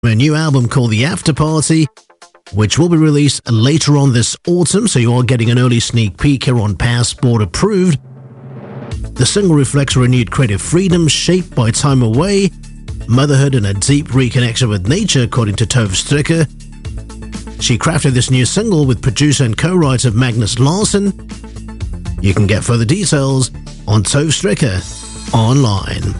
a new album called The After Party, which will be released later on this autumn, so you are getting an early sneak peek here on Passport Approved. The single reflects renewed creative freedom shaped by time away, motherhood and a deep reconnection with nature, according to Tove Strikker. She crafted this new single with producer and co-writer Magnus Larsson. You can get further details on Tove Strikker online.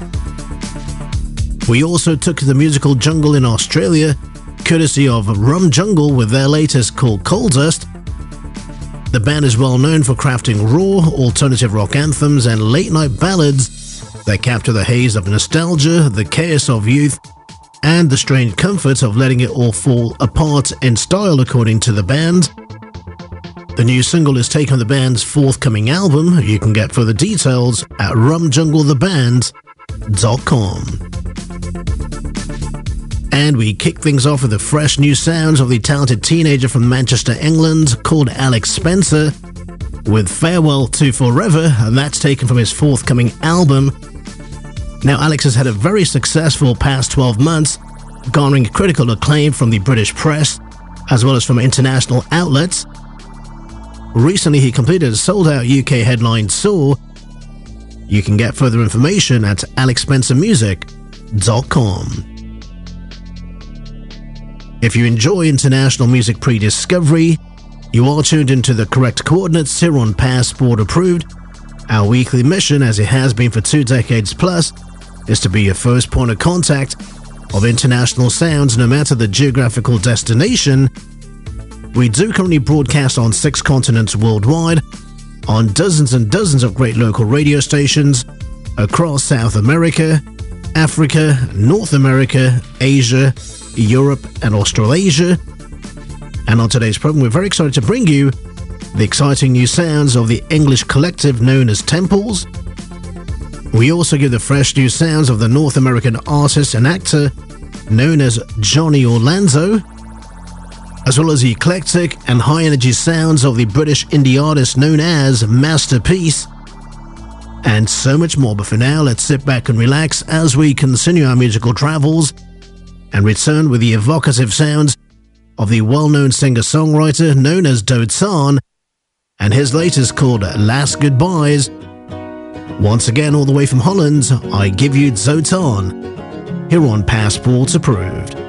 We also took to the musical jungle in Australia, courtesy of Rum Jungle with their latest called Coal Dust. The band is well known for crafting raw, alternative rock anthems and late-night ballads that capture the haze of nostalgia, the chaos of youth, and the strange comfort of letting it all fall apart in style, according to the band. The new single is taken on the band's forthcoming album. You can get further details at rumjungletheband.com. And we kick things off with the fresh new sounds of the talented teenager from Manchester, England, called Alex Spencer, with Farewell to Forever, and that's taken from his forthcoming album. Now, Alex has had a very successful past 12 months, garnering critical acclaim from the British press, as well as from international outlets. Recently, he completed a sold-out UK headline tour. You can get further information at alexspencermusic.com. If you enjoy international music pre-discovery, you are tuned into the correct coordinates here on Passport Approved. Our weekly mission, as it has been for 2 decades plus, is to be your first point of contact of international sounds, no matter the geographical destination. We do currently broadcast on 6 continents worldwide, on dozens and dozens of great local radio stations across South America, Africa, North America, Asia, Europe, and Australasia. And on today's program, we're very excited to bring you the exciting new sounds of the English collective known as Temples. We also give the fresh new sounds of the North American artist and actor known as Johnny Orlando, as well as the eclectic and high-energy sounds of the British indie artist known as Masterpiece, and so much more. But for now, let's sit back and relax as we continue our musical travels and return with the evocative sounds of the well-known singer-songwriter known as Dotan, and his latest called Last Goodbyes. Once again, all the way from Holland, I give you Dotan, here on Passport Approved.